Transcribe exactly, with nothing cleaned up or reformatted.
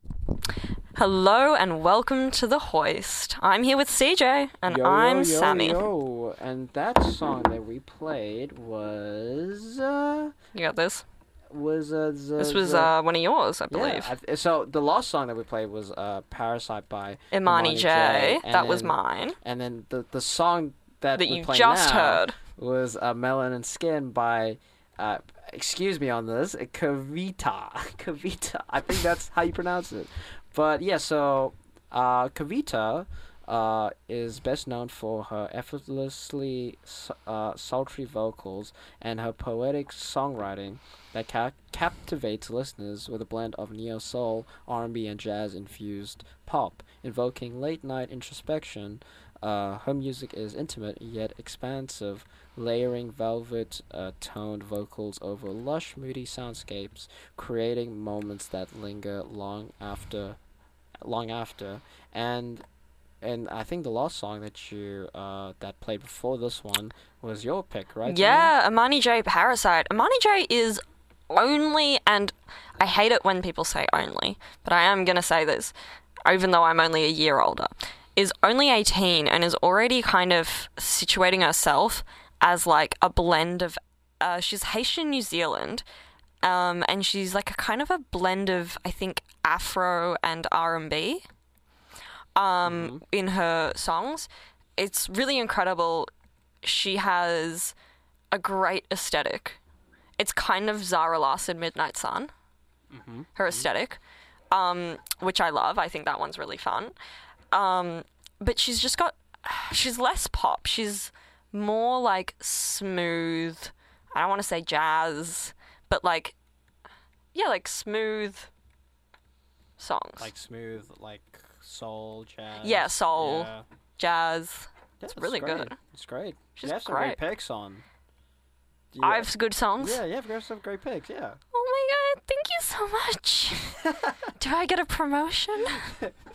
Hello and welcome to The Hoist. I'm here with C J and Yo, I'm yo, yo, Sammy. yo. And that song that we played was uh, You got this? was uh, the, This was the- uh, one of yours, I believe. yeah. I th- so the last song that we played was uh, "Parasite" by Imani Imani J. J, and That was then- mine. And then the the song that, That we're you playing just now heard. was uh, "Melon and Skin" by. Uh, excuse me on this, Kavita. Kavita. I think that's how you pronounce it. But yeah, so uh, Kavita uh, is best known for her effortlessly uh, sultry vocals and her poetic songwriting that ca- captivates listeners with a blend of neo soul, R and B, and jazz infused pop, invoking late night introspection. Uh, her music is intimate yet expansive, layering velvet uh, toned vocals over lush, moody soundscapes, creating moments that linger long after, long after, and and I think the last song that you uh that played before this one was your pick, right? Yeah, Imani J. Parasite. Imani J is only, and I hate it when people say only, but I am going to say this, even though I'm only a year older, is only eighteen and is already kind of situating herself as like a blend of, uh, she's Haitian New Zealand, um, and she's like a kind of a blend of, I think, Afro and R and B um, Mhm. in her songs. It's really incredible. She has a great aesthetic. It's kind of Zara Larsson Midnight Sun, Mm-hmm. her aesthetic, um, which I love. I think that one's really fun. Um, but she's just got, she's less pop. She's more like smooth. I don't want to say jazz, but like, yeah, like smooth songs. Like smooth, like soul, jazz. Yeah, soul. Yeah. jazz. Yeah, It's really great. good. It's great. She's you have some great. great picks on. Do I have some good songs. Yeah, you have some great picks. Yeah. Oh my god, thank you so much. Do I get a promotion?